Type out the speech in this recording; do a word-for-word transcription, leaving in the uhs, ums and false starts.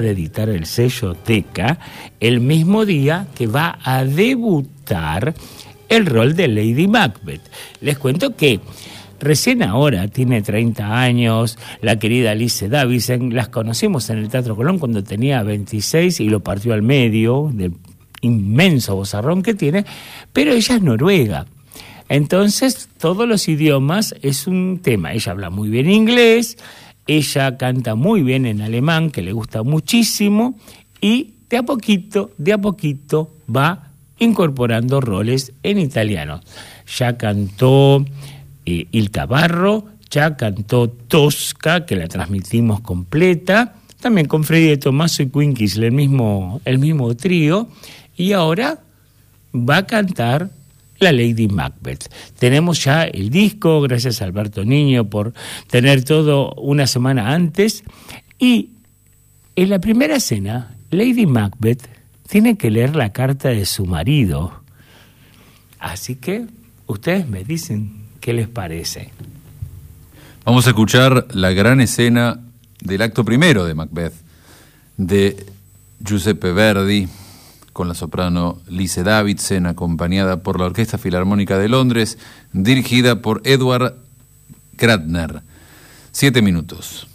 de editar el sello Decca el mismo día que va a debutar el rol de Lady Macbeth. Les cuento que recién ahora tiene treinta años, la querida Alice Davison, las conocimos en el Teatro Colón cuando tenía veintiséis y lo partió al medio del inmenso vozarrón que tiene, pero ella es noruega. Entonces, todos los idiomas es un tema. Ella habla muy bien inglés, ella canta muy bien en alemán, que le gusta muchísimo, y de a poquito, de a poquito va incorporando roles en italiano. Ya cantó eh, Il Tabarro, ya cantó Tosca, que la transmitimos completa, también con Freddy de Tomaso y Quinquis, el mismo, el mismo trío, y ahora va a cantar la Lady Macbeth. Tenemos ya el disco, gracias a Alberto Niño por tener todo una semana antes, y en la primera escena, Lady Macbeth tiene que leer la carta de su marido. Así que ustedes me dicen qué les parece. Vamos a escuchar la gran escena del acto primero de Macbeth, de Giuseppe Verdi, con la soprano Lise Davidsen, acompañada por la Orquesta Filarmónica de Londres, dirigida por Edward Gradner. Siete minutos.